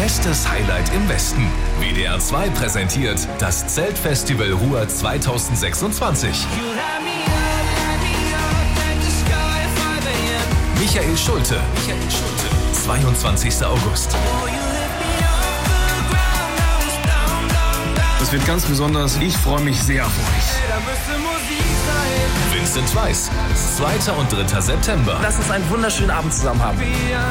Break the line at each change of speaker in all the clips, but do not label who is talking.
Festes Highlight im Westen. WDR 2 präsentiert das Zeltfestival Ruhr 2026. Michael Schulte. 22. August.
Das wird ganz besonders. Ich freue mich sehr auf euch.
Vincent Weiss. 2. und 3. September.
Lass uns einen wunderschönen Abend zusammen haben.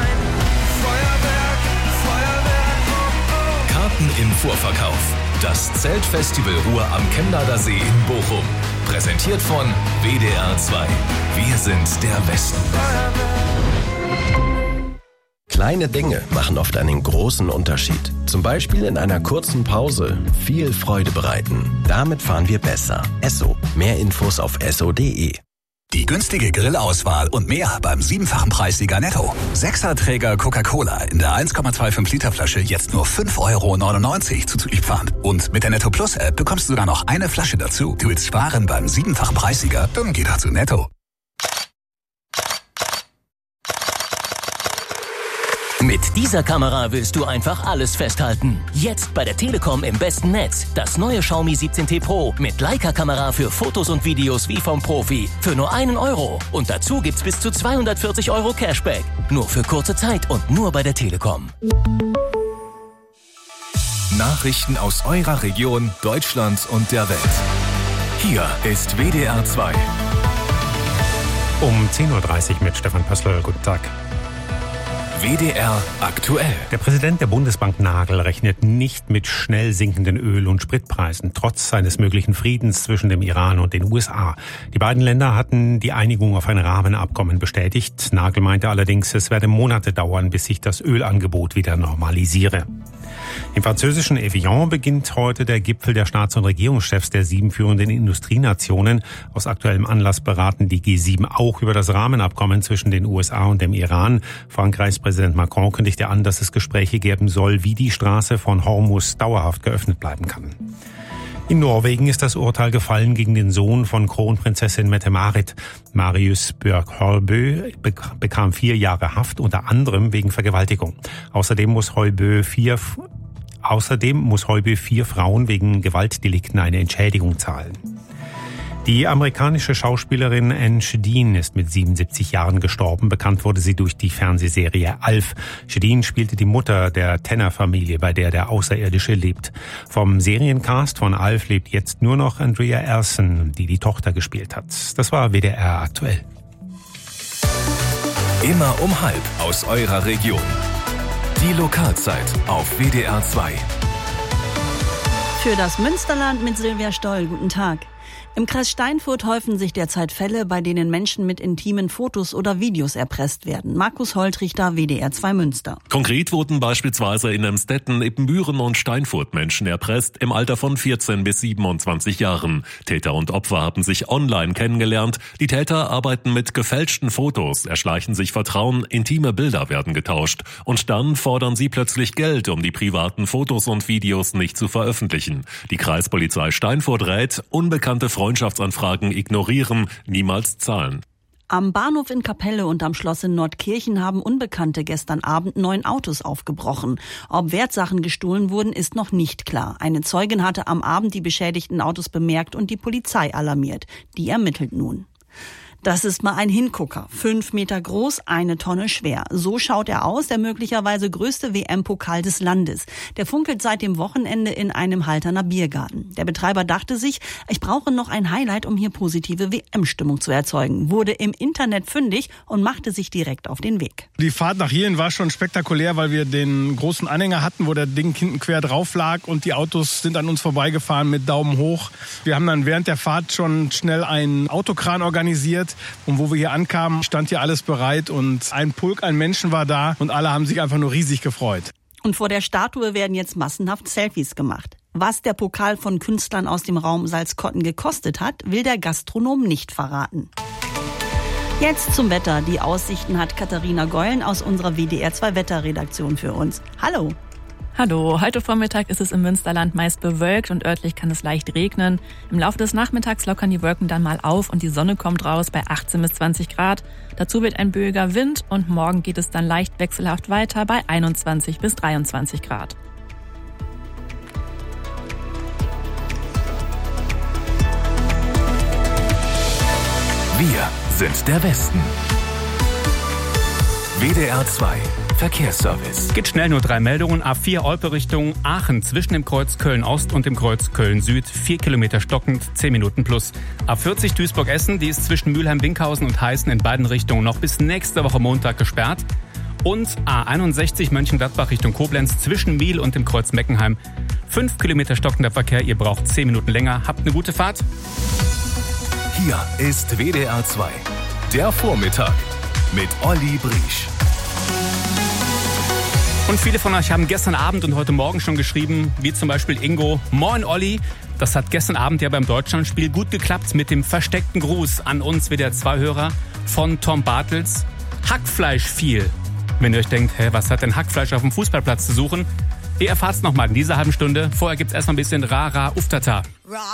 Karten im Vorverkauf. Das Zeltfestival Ruhr am Chemnader See in Bochum. Präsentiert von WDR 2. Wir sind der Westen.
Kleine Dinge machen oft einen großen Unterschied. Zum Beispiel in einer kurzen Pause viel Freude bereiten. Damit fahren wir besser. Esso. Mehr Infos auf esso.de.
Die günstige Grillauswahl und mehr beim 7-fachen Preissieger Netto. 6er-Träger Coca-Cola in der 1,25 Liter Flasche jetzt nur 5,99 € zuzüglich Pfand. Und mit der Netto Plus App bekommst du sogar noch eine Flasche dazu. Du willst sparen beim 7-fachen Preissieger? Dann geh doch zu Netto.
Mit dieser Kamera willst du einfach alles festhalten. Jetzt bei der Telekom im besten Netz. Das neue Xiaomi 17T Pro mit Leica-Kamera für Fotos und Videos wie vom Profi. Für nur 1 €. Und dazu gibt's bis zu 240 € Cashback. Nur für kurze Zeit und nur bei der Telekom.
Nachrichten aus eurer Region, Deutschland und der Welt. Hier ist WDR 2.
Um 10:30 Uhr mit Stefan Pössl. Guten Tag.
WDR aktuell.
Der Präsident der Bundesbank Nagel rechnet nicht mit schnell sinkenden Öl- und Spritpreisen, trotz eines möglichen Friedens zwischen dem Iran und den USA. Die beiden Länder hatten die Einigung auf ein Rahmenabkommen bestätigt. Nagel meinte allerdings, es werde Monate dauern, bis sich das Ölangebot wieder normalisiere. Im französischen Evian beginnt heute der Gipfel der Staats- und Regierungschefs der 7 führenden Industrienationen. Aus aktuellem Anlass beraten die G7 auch über das Rahmenabkommen zwischen den USA und dem Iran. Frankreichs Präsident Macron kündigte an, dass es Gespräche geben soll, wie die Straße von Hormuz dauerhaft geöffnet bleiben kann. In Norwegen ist das Urteil gefallen gegen den Sohn von Kronprinzessin Mette-Marit. Marius Björk-Hørbø bekam 4 Jahre Haft, unter anderem wegen Vergewaltigung. Außerdem muss Hørbø 4 Frauen wegen Gewaltdelikten eine Entschädigung zahlen. Die amerikanische Schauspielerin Anne Shedeen ist mit 77 Jahren gestorben. Bekannt wurde sie durch die Fernsehserie Alf. Shedeen spielte die Mutter der Tanner-Familie, bei der der Außerirdische lebt. Vom Seriencast von Alf lebt jetzt nur noch Andrea Erson, die die Tochter gespielt hat. Das war WDR aktuell.
Immer um 12:30 aus eurer Region. Die Lokalzeit auf WDR 2.
Für das Münsterland mit Silvia Stoll. Guten Tag. Im Kreis Steinfurt häufen sich derzeit Fälle, bei denen Menschen mit intimen Fotos oder Videos erpresst werden. Markus Holtrichter, WDR 2 Münster.
Konkret wurden beispielsweise in Emstetten, Ippenbüren und Steinfurt Menschen erpresst im Alter von 14 bis 27 Jahren. Täter und Opfer haben sich online kennengelernt. Die Täter arbeiten mit gefälschten Fotos, erschleichen sich Vertrauen, intime Bilder werden getauscht. Und dann fordern sie plötzlich Geld, um die privaten Fotos und Videos nicht zu veröffentlichen. Die Kreispolizei Steinfurt rät, unbekannte Freundschaftsanfragen ignorieren, niemals zahlen.
Am Bahnhof in Kapelle und am Schloss in Nordkirchen haben Unbekannte gestern Abend 9 Autos aufgebrochen. Ob Wertsachen gestohlen wurden, ist noch nicht klar. Eine Zeugin hatte am Abend die beschädigten Autos bemerkt und die Polizei alarmiert. Die ermittelt nun. Das ist mal ein Hingucker. 5 Meter groß, 1 Tonne schwer. So schaut er aus, der möglicherweise größte WM-Pokal des Landes. Der funkelt seit dem Wochenende in einem Halterner Biergarten. Der Betreiber dachte sich, ich brauche noch ein Highlight, um hier positive WM-Stimmung zu erzeugen. Wurde im Internet fündig und machte sich direkt auf den Weg.
Die Fahrt nach hierhin war schon spektakulär, weil wir den großen Anhänger hatten, wo der Ding hinten quer drauf lag und die Autos sind an uns vorbeigefahren mit Daumen hoch. Wir haben dann während der Fahrt schon schnell einen Autokran organisiert. Und wo wir hier ankamen, stand hier alles bereit und ein Pulk an Menschen war da und alle haben sich einfach nur riesig gefreut.
Und vor der Statue werden jetzt massenhaft Selfies gemacht. Was der Pokal von Künstlern aus dem Raum Salzkotten gekostet hat, will der Gastronom nicht verraten. Jetzt zum Wetter. Die Aussichten hat Katharina Geulen aus unserer WDR 2 Wetterredaktion für uns. Hallo.
Hallo, heute Vormittag ist es im Münsterland meist bewölkt und örtlich kann es leicht regnen. Im Laufe des Nachmittags lockern die Wolken dann mal auf und die Sonne kommt raus bei 18 bis 20 Grad. Dazu wird ein böiger Wind und morgen geht es dann leicht wechselhaft weiter bei 21 bis 23 Grad.
Wir sind der Westen. WDR 2 Verkehrsservice.
Geht schnell, nur 3 Meldungen. A4 Olpe Richtung Aachen zwischen dem Kreuz Köln-Ost und dem Kreuz Köln-Süd. 4 Kilometer stockend, 10 Minuten plus. A40 Duisburg-Essen, die ist zwischen Mülheim-Winkhausen und Heißen in beiden Richtungen noch bis nächste Woche Montag gesperrt. Und A61 Mönchengladbach Richtung Koblenz zwischen Miel und dem Kreuz Meckenheim. 5 Kilometer stockender Verkehr, ihr braucht 10 Minuten länger. Habt eine gute Fahrt.
Hier ist WDR 2. Der Vormittag mit Olli Briesch.
Und viele von euch haben gestern Abend und heute Morgen schon geschrieben, wie zum Beispiel Ingo. Moin Olli, das hat gestern Abend ja beim Deutschlandspiel gut geklappt mit dem versteckten Gruß an uns WDR 2-Hörer von Tom Bartels. Hackfleisch viel. Wenn ihr euch denkt, was hat denn Hackfleisch auf dem Fußballplatz zu suchen? Ihr erfahrt's nochmal in dieser halben Stunde. Vorher gibt's erstmal ein bisschen Rara Uftata.